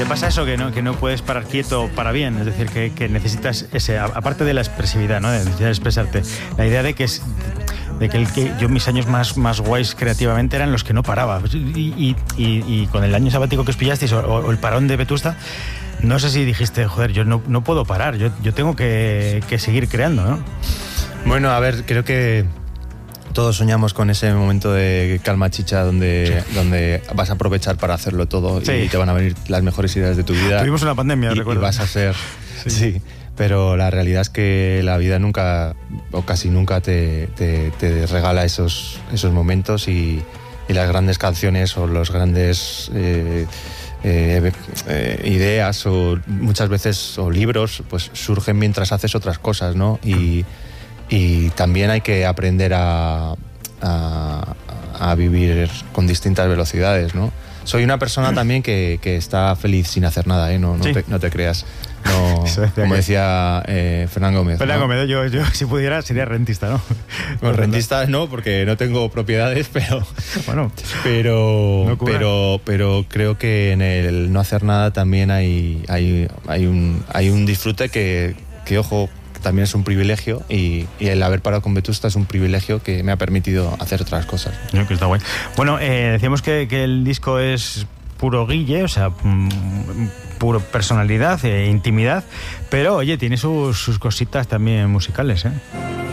pasa eso, que no puedes parar quieto para bien, es decir, que necesitas ese, aparte de la expresividad, ¿no? De necesitar expresarte, la idea de que yo mis años más guays creativamente eran los que no paraba, y con el año sabático que os pillasteis o el parón de Vetusta, no sé si dijiste, joder, yo no puedo parar, yo tengo que seguir creando, ¿no? Bueno, a ver, creo que todos soñamos con ese momento de calma chicha donde vas a aprovechar para hacerlo todo, sí, y te van a venir las mejores ideas de tu vida. Tuvimos una pandemia, recuerdo. Y vas a ser... Sí, pero la realidad es que la vida nunca, o casi nunca, te regala esos momentos, y las grandes canciones o los grandes... ideas o muchas veces o libros pues surgen mientras haces otras cosas, ¿no? Y también hay que aprender a vivir con distintas velocidades, ¿no? Soy una persona también que está feliz sin hacer nada, ¿eh? No te creas. No, como decía Fernán Gómez. Fernán ¿no? Gómez, yo si pudiera sería rentista, ¿no? Bueno, rentista no, porque no tengo propiedades, pero bueno, pero creo que en el no hacer nada también hay un disfrute que ojo, también es un privilegio, y el haber parado con Vetusta es un privilegio que me ha permitido hacer otras cosas. Que está guay. Bueno, decíamos que el disco es puro Guille, o sea, puro personalidad e intimidad, pero oye, tiene sus cositas también musicales, ¿eh?